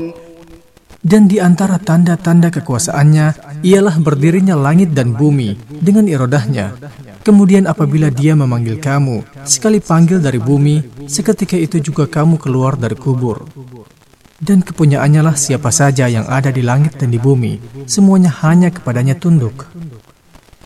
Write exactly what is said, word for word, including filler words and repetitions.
Dan di antara tanda-tanda kekuasaannya ialah berdirinya langit dan bumi dengan irodahnya. Kemudian apabila dia memanggil kamu, sekali panggil dari bumi, seketika itu juga kamu keluar dari kubur. Dan kepunyaannya lah siapa saja yang ada di langit dan di bumi, semuanya hanya kepadanya tunduk.